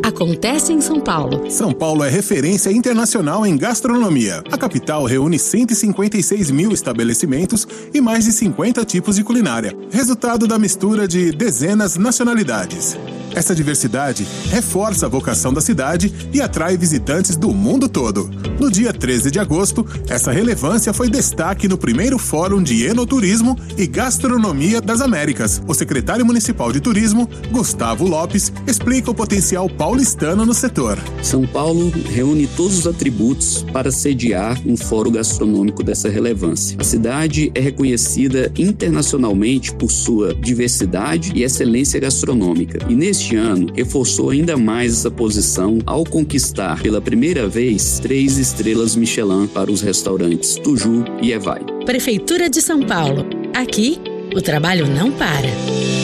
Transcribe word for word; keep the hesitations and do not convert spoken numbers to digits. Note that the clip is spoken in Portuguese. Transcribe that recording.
acontece em São Paulo. São Paulo é referência internacional em gastronomia. A capital reúne cento e cinquenta e seis mil estabelecimentos e mais de cinquenta tipos de culinária, resultado da mistura de dezenas de nacionalidades. Essa diversidade reforça a vocação da cidade e atrai visitantes do mundo todo. No dia treze de agosto, essa relevância foi destaque no primeiro Fórum de Enoturismo e Gastronomia das Américas. O secretário municipal de turismo, Gustavo Lopes, explica o potencial paulistano no setor. São Paulo reúne todos os atributos para sediar um fórum gastronômico dessa relevância. A cidade é reconhecida internacionalmente por sua diversidade e excelência gastronômica. E nesse Este ano, reforçou ainda mais essa posição ao conquistar pela primeira vez três estrelas Michelin para os restaurantes Tuju e Evai. Prefeitura de São Paulo. Aqui, o trabalho não para.